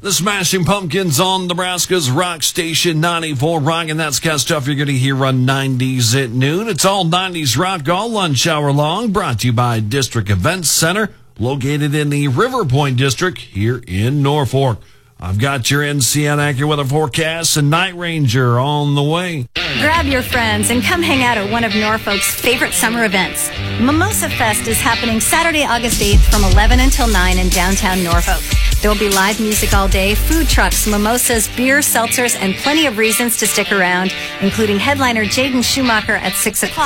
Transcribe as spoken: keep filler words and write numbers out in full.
The Smashing Pumpkins on Nebraska's Rock Station ninety-four Rock, and that's kind of stuff you're going to hear on nineties at noon. It's all nineties rock all lunch hour long, brought to you by District Events Center, located in the River Point District here in Norfolk. I've got your N C N AccuWeather forecast and Night Ranger on the way. Grab your friends and come hang out at one of Norfolk's favorite summer events. Mimosa Fest is happening Saturday, August eighth from eleven until nine in downtown Norfolk. There will be live music all day, food trucks, mimosas, beer, seltzers, and plenty of reasons to stick around, including headliner Jaden Schumacher at six o'clock.